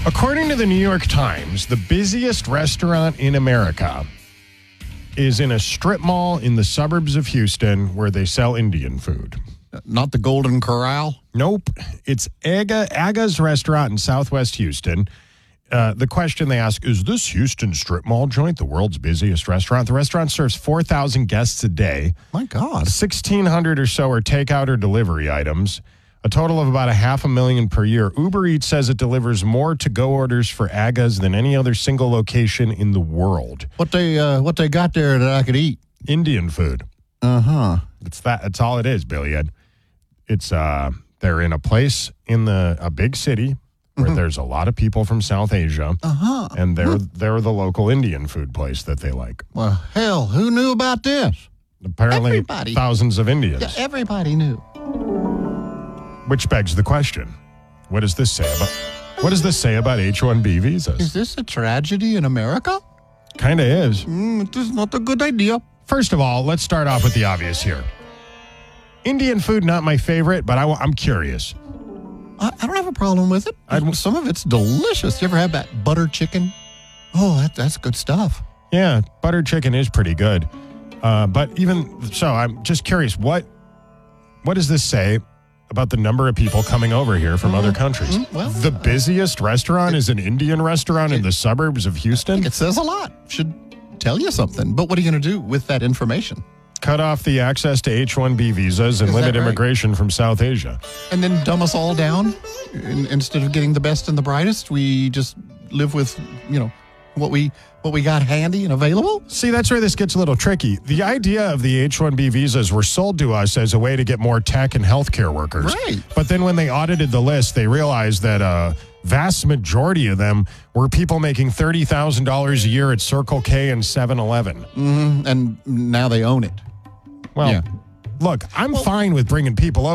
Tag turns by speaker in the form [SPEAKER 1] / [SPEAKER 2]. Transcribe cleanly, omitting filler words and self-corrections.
[SPEAKER 1] According to the New York Times, the busiest restaurant in America is in a strip mall in the suburbs of Houston where they sell Indian food.
[SPEAKER 2] Not the Golden Corral?
[SPEAKER 1] Nope. It's Aga's restaurant in Southwest Houston. The question they ask, is this Houston strip mall joint the world's busiest restaurant? The restaurant serves 4,000 guests a day.
[SPEAKER 2] My God.
[SPEAKER 1] 1,600 or so are takeout or delivery items. A total of about $500,000 per year. Uber Eats says it delivers more to-go orders for Aga's than any other single location in the world.
[SPEAKER 2] What they got there that I could eat?
[SPEAKER 1] Indian food.
[SPEAKER 2] Uh-huh.
[SPEAKER 1] That's all it is, Billy Ed. It's they're in a place in a big city where there's a lot of people from South Asia.
[SPEAKER 2] Uh-huh.
[SPEAKER 1] And they're the local Indian food place that they like.
[SPEAKER 2] Well, hell, who knew about this?
[SPEAKER 1] Apparently
[SPEAKER 2] Everybody.
[SPEAKER 1] Thousands of Indians.
[SPEAKER 2] Yeah, everybody knew.
[SPEAKER 1] Which begs the question, what does this say about H-1B visas?
[SPEAKER 2] Is this a tragedy in America?
[SPEAKER 1] Kind of is.
[SPEAKER 2] It is not a good idea.
[SPEAKER 1] First of all, let's start off with the obvious here. Indian food, not my favorite, but I'm curious.
[SPEAKER 2] I don't have a problem with it. Some of it's delicious. You ever have that butter chicken? Oh, that's good stuff.
[SPEAKER 1] Yeah, butter chicken is pretty good. But even so, I'm just curious, what does this say about the number of people coming over here from other countries?
[SPEAKER 2] Well,
[SPEAKER 1] the busiest restaurant is an Indian restaurant in the suburbs of Houston?
[SPEAKER 2] It says a lot. Should tell you something. But what are you going to do with that information?
[SPEAKER 1] Cut off the access to H-1B visas and limit immigration from South Asia.
[SPEAKER 2] And then dumb us all down? Instead of getting the best and the brightest, we just live with, what we got handy and available?
[SPEAKER 1] See, that's where this gets a little tricky. The idea of the H-1B visas were sold to us as a way to get more tech and healthcare workers.
[SPEAKER 2] Right.
[SPEAKER 1] But then when they audited the list, they realized that a vast majority of them were people making $30,000 a year at Circle K and 7-Eleven.
[SPEAKER 2] And now they own it.
[SPEAKER 1] Well, look, I'm fine with bringing people over.